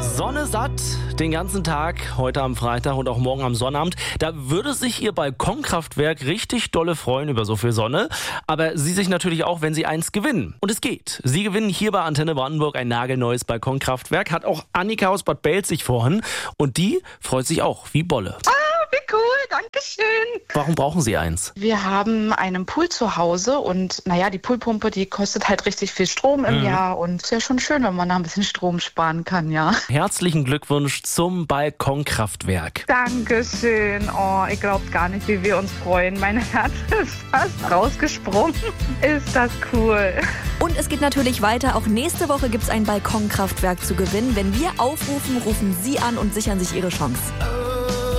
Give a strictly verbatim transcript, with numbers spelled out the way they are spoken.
Sonne satt den ganzen Tag, heute am Freitag und auch morgen am Sonnabend. Da würde sich Ihr Balkonkraftwerk richtig dolle freuen über so viel Sonne. Aber Sie sich natürlich auch, wenn Sie eins gewinnen. Und es geht. Sie gewinnen hier bei Antenne Brandenburg ein nagelneues Balkonkraftwerk. Hat auch Annika aus Bad Belzig vorhin. Und die freut sich auch wie Bolle. Ah, wie cool, danke schön. Warum brauchen Sie eins? Wir haben einen Pool zu Hause und naja, die Poolpumpe, die kostet halt richtig viel Strom im Mhm. Jahr. Und ist ja schon schön, wenn man da ein bisschen Strom sparen kann, ja. Herzlichen Glückwunsch zum Balkonkraftwerk. Dankeschön. Oh, ihr glaubt gar nicht, wie wir uns freuen. Mein Herz ist fast rausgesprungen. Ist das cool. Und es geht natürlich weiter. Auch nächste Woche gibt es ein Balkonkraftwerk zu gewinnen. Wenn wir aufrufen, rufen Sie an und sichern sich Ihre Chance.